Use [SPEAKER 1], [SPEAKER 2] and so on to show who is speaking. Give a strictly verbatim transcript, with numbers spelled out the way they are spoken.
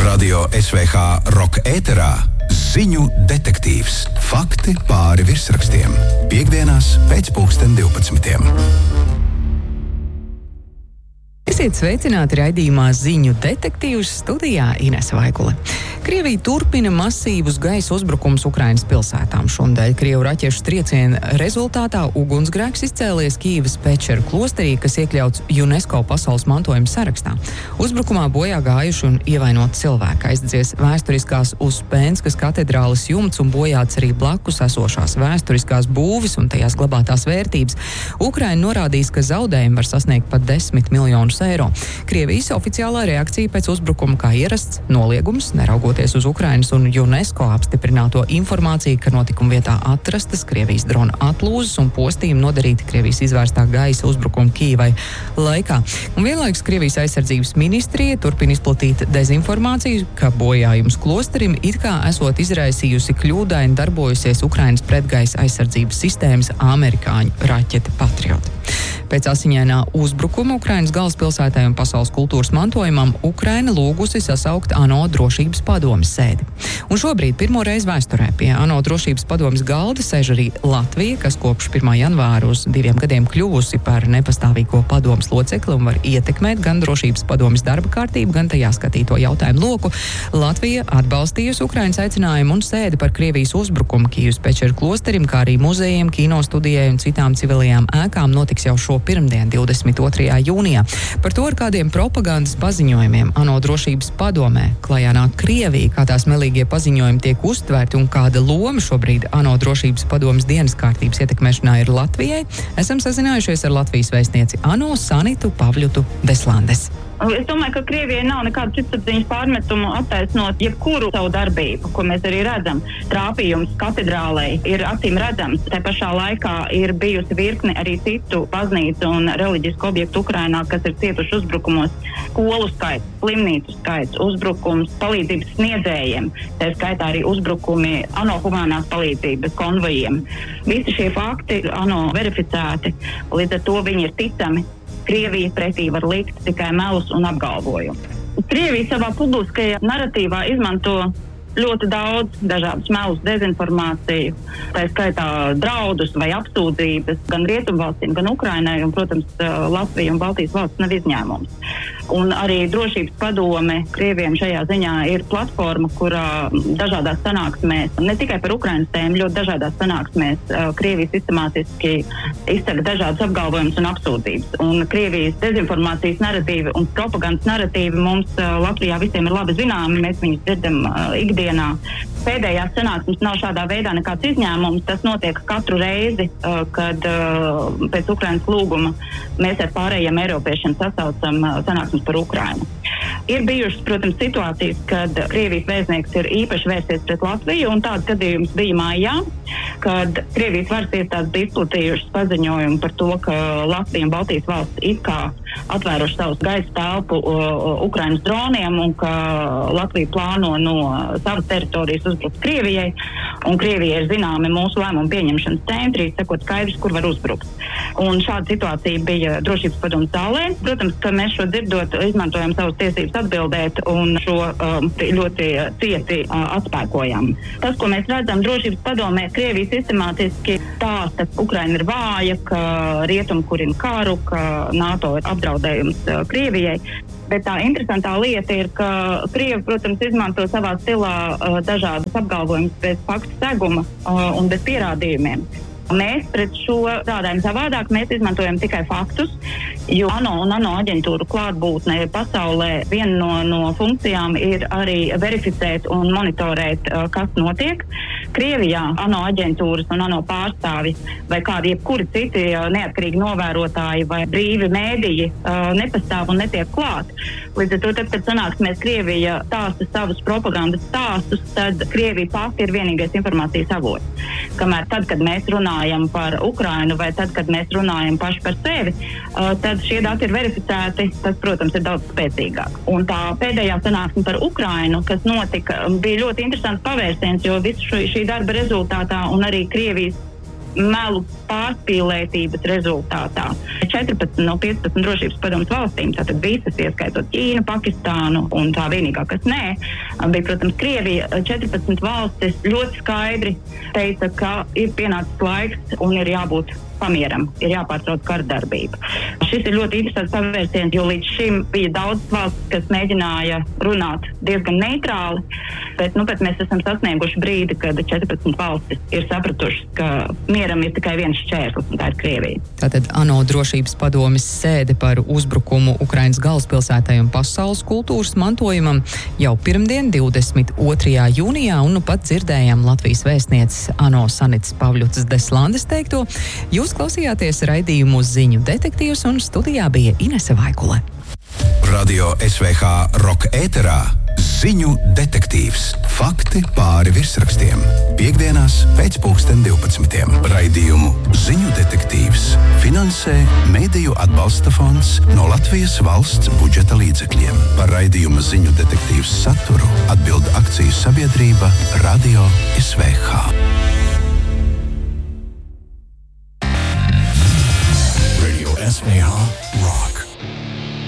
[SPEAKER 1] Radio S V H Rock ēterā ziņu detektīvs. Fakti pāri virsrakstiem. Piektdienās pēc pulksten divpadsmitiem.
[SPEAKER 2] Esiet sveicināti raidījumā Ziņu detektīvs, studijā Inese Vaigule. Krievija turpina masīvus gaisa uzbrukums Ukrainas pilsētām. Šonadēļ Krievu raķešu trieciena rezultātā ugunsgrēks izcēlies Kīivas Pečeru klosterī, kas iekļauts UNESCO pasaules mantojuma sarakstā. Uzbrukumā bojā gājuši un ievainoti cilvēki. Aizdedzies vēsturiskās Uspenskas katedrāles jumts un bojāts arī blakus esošās vēsturiskās būvis un tajās glabātās vērtības. Ukraina norādījis, ka zaudējumi var sasniegt pat desmit miljonus eiro. Krievijas oficiālā reakcija pēc uzbrukuma kā ierasts noliegums, neraugoties uz Ukrainas un UNESCO apstiprināto informāciju, ka notikuma vietā atrastas Krievijas drona atlūzas un postījumi nodarīti Krievijas izvērstā gaisa uzbrukuma Kīivai laikā. Un vienlaikus Krievijas aizsardzības ministrija turpina izplatīt dezinformāciju, ka bojājums klosterim it kā esot izraisījusi kļūdaini darbojusies Ukrainas pretgaisa aizsardzības sistēmas amerikāņu raķete Patriot. Pēc asiņainā uzbrukuma Ukrainas galvaspilsētai un pasaules kultūras mantojumam Ukraina lūgusi sasaukt ANO drošības padomes sēdi. Un šobrīd pirmo reizi vēsturē pie ANO drošības padomes galda sēž arī Latvija, kas kopš pirmā janvāra uz diviem gadiem kļuvusi par nepastāvīgo padomes locekli un var ietekmēt gan drošības padomes darba kārtību, gan tajā skatīto jautājumu loku. Latvija atbalstījusi Ukrainas aicinājumu un sēdi par Krievijas uzbrukumu Kīivas Pečeru klosterim, kā arī muzejiem, kinostudijai un citām civilajām ēkām notiks jau šo pirmdien, divdesmit otrajā jūnijā. Par to, ar kādiem propagandas paziņojumiem ANO drošības padomē klajā nāk Krievija, kā tās melīgie paziņojumi tiek uztverti un kāda loma šobrīd ANO drošības padomes dienas kārtības ietekmēšanā ir Latvijai, esam sazinājušies ar Latvijas vēstnieci ANO Sanitu Pavļutu Deslandes.
[SPEAKER 3] Es domāju, ka Krievijai nav nekādu sirdsapziņas pārmetumu attaisnot jebkuru savu darbību, ko mēs arī redzam. Trāpījums katedrālei ir acīm redzams. Te pašā laikā ir bijusi virkne arī citu baznīcu un reliģisku objektu Ukrainā, kas ir cietuši uzbrukumos. Skolu skaits, slimnīcu skaits, uzbrukums palīdzības sniedzējiem, tā skaitā arī uzbrukumi ANO humanās palīdzības konvojiem. Visi šie fakti ir ANO verificēti, līdz ar to viņi ir ticami. Krievija pretī var likt tikai melus un apgalvojumu. Krievija savā publiskajā naratīvā izmanto ļoti daudz dažādus melus, dezinformāciju, tā skaitā draudus vai apsūdzības gan Rietumvalstīm, gan Ukrainai, un, protams, Latvija un Baltijas valsts nav izņēmums. Un arī drošības padome Krieviem šajā ziņā ir platforma, kurā dažādās sanāksmēs, ne tikai par Ukrainas tēmu, ļoti dažādās sanāksmēs Krievija sistemātiski izsaka dažādas apgalvojumus un apsūdzības. Un Krievijas dezinformācijas naratīvi un propagandas naratīvi mums Latvijā visiem ir labi zināmi, mēs viņus dzirdam ikdienā. Pēdējās sanāksmes nav šādā veidā nekāds izņēmums. Tas notiek katru reizi, kad pēc Ukrainas lūguma mēs ar pārējiem eiropiešiem sasaucam sanāksmes par Ukrainu. Ir bijušas, protams, situācijas, kad Krievijas vēstnieks ir īpaši vērsies pret Latviju, un tāds gadījums bija mājā, kad Krievijas varas iestādes bija izplatījušas paziņojumu par to, ka Latvija un Baltijas valsts it kā atvēruši savus gaisa telpu Ukrainas droniem un ka Latvija plāno no savas teritorijas uzbrukt Krievijai, un Krievijai ir zināmi mūsu lēmumu pieņemšanas centri, sakot skaidrs, kur var uzbrukt. Un šāda situācija bija drošības padomes zālē. Protams, ka mēs šo dzirdot izmantojam savas tiesības atbildēt un šo um, ļoti cieti uh, atspēkojam. Tas, ko mēs redzam drošības padomē, Krievija sistemātiski stāsta, ka Ukraina ir vāja, ka rietumi kurina karu, ka NATO ir apdraudējums uh, Krievijai. Bet tā interesantā lieta ir, ka Krievi, protams, izmanto savā stilā uh, dažādas apgalvojumus bez faktu seguma uh, un bez pierādījumiem. Mēs pret šo strādājam savādāk, mēs izmantojam tikai faktus, jo ANO un ANO aģentūru klātbūtne pasaulē viena no, no funkcijām ir arī verificēt un monitorēt, kas notiek. Krievijā ANO aģentūras un ANO pārstāvi vai kādi jebkuri citi neatkarīgi novērotāji vai brīvi mēdīji nepastāv un netiek klāt. Līdz ar to, tad, kad sanāksmēs Krievija stāsta savus propagandas stāstus, tad Krievija pati ir vienīgais informācijas avots. Kamēr tad, kad mēs runājam par Ukrainu vai tad, kad mēs runājam paši par sevi, tad šie dati ir verificēti, tas, protams, ir daudz spēcīgāk. Un tā pēdējā sanāksme par Ukrainu, kas notika, bija ļoti interesants pavērsiens, jo visu šī darba rezultātā un arī Krievijas melu pārspīlētības rezultātā. četrpadsmit no piecpadsmit drošības padomes valstīm, tātad visas, ieskaitot Ķīnu, Pakistānu un tā vienīgā, kas nē, bija, protams, Krievija. četrpadsmit valstis ļoti skaidri teica, ka ir pienācis laiks un ir jābūt pamieram, ir jāpārtrauc kardarbība. Šis ir ļoti interesants pavērsiens, jo līdz šim bija daudz valsts, kas mēģināja runāt diezgan neitrāli, bet, nu, bet mēs esam sasnieguši brīdi, kad četrpadsmit valstis ir sapratušas, ka mieram ir tikai viens šķērslis, un tā ir Krievija.
[SPEAKER 2] Tātad ANO drošības padomes sēde par uzbrukumu Ukrainas galvaspilsētai un pasaules kultūras mantojumam jau pirmdien, divdesmit otrajā jūnijā, un nu pat dzirdējām Latvijas vēstnieces ANO Sanitas Pavļucas Deslandes teikto. Jūs klausījāties raidījumu Ziņu detektīvs, un studijā bija Inese Vaikule.
[SPEAKER 1] Radio S V H Rock ēterā Ziņu detektīvs. Fakti pāri virsrakstiem. Piektdienās pēc pulksten divpadsmitiem. Raidījumu Ziņu detektīvs finansē Mēdīju atbalsta fonds no Latvijas valsts budžeta līdzekļiem. Par raidījumu Ziņu detektīvs saturu atbild akciju sabiedrība Radio S V H.
[SPEAKER 4] S V H